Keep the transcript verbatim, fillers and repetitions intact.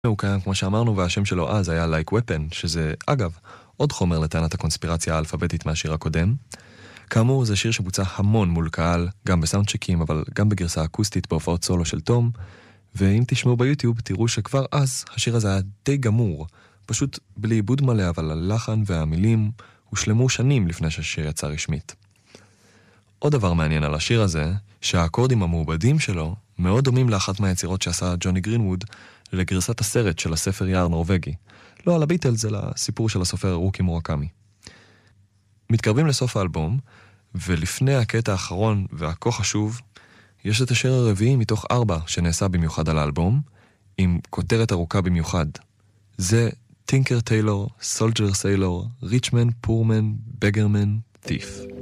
הוא קיים, כמו שאמרנו, והשם שלו אז היה Like Weapon, שזה, אגב, עוד חומר לטענת הקונספירציה האלפביתית מהשיר הקודם. כאמור, זה שיר שבוצע המון מול קהל, גם בסאונדצ'קים, אבל גם בגרסה אקוסטית בהופעות סולו של תום, ואם תשמעו ביוטיוב, תראו שכבר אז השיר הזה היה די גמור, פשוט בלי עיבוד מלא, אבל הלחן והמילים הושלמו שנים לפני שהשיר יצא רשמית. עוד דבר מעניין על השיר הזה, שהאקורדים המעובדים שלו מאוד דומים לאחת מהיצירות שעשה ג'וני גרינווד לגרסת הסרט של הספר יער נורווגי. לא על הביטלס, אלא סיפור של הסופר רוקי מורקמי. מתקרבים לסוף האלבום, ולפני הקטע האחרון והכה חשוב, יש את השיר הרביעי מתוך ארבע שנעשה במיוחד על האלבום, עם כותרת ארוכה במיוחד. זה טינקר טיילור, סולג'ר סיילור, ריצ'מן, פורמן, בגרמן, תיף.